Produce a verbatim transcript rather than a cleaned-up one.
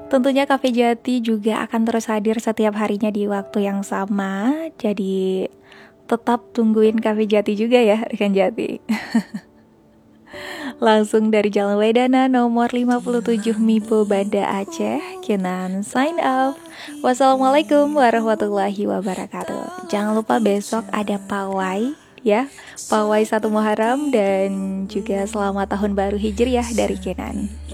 Tentunya Cafe Jati juga akan terus hadir setiap harinya di waktu yang sama. Jadi tetap tungguin Cafe Jati juga ya rekan Jati. Langsung dari Jalan Wedana nomor lima puluh tujuh Mipo Banda Aceh, Kenan sign off. Wassalamualaikum warahmatullahi wabarakatuh. Jangan lupa besok ada pawai ya, pawai satu Muharram dan juga selamat tahun baru Hijriah dari Kenan.